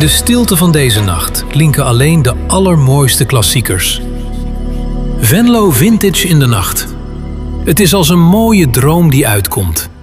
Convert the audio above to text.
de stilte van deze nacht klinken alleen de allermooiste klassiekers. Venlo Vintage in de nacht. Het is als een mooie droom die uitkomt.